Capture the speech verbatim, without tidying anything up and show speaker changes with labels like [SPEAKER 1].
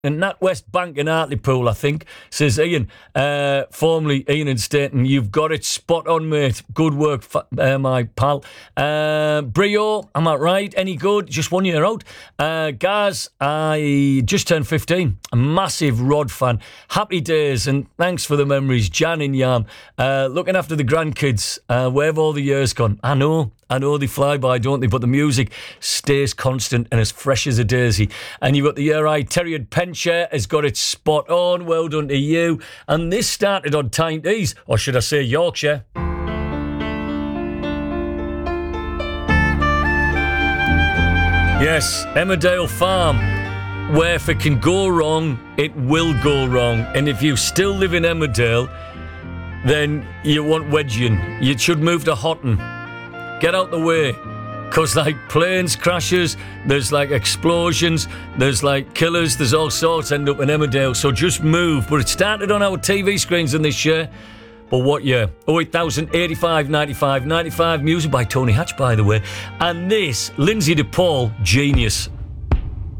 [SPEAKER 1] and NatWest Bank in Hartlepool, I think, says Ian, uh, formerly Ian and Staten, you've got it spot on, mate. Good work, uh, my pal. Uh, Brio, am I right? Any good? Just one year out. Uh, Gaz, I just turned fifteen. A massive Rod fan. Happy days, and thanks for the memories. Jan and Yam, uh, looking after the grandkids. Uh, where have all the years gone? I know. I know they fly by, don't they? But the music stays constant and as fresh as a daisy. And you've got the year I, Terry Penshire has got it spot on. Well done to you. And this started on Tyne's, or should I say Yorkshire. Yes, Emmerdale Farm, where if it can go wrong, it will go wrong. And if you still live in Emmerdale, then you want wedging. You should move to Houghton. Get out the way, because like planes crashes, there's like explosions, there's like killers, there's all sorts end up in Emmerdale, so just move. But it started on our T V screens in this year. But what year? oh eight thousand, eighty-five, ninety-five, ninety-five, music by Tony Hatch, by the way. And this, Lindsay DePaul, genius.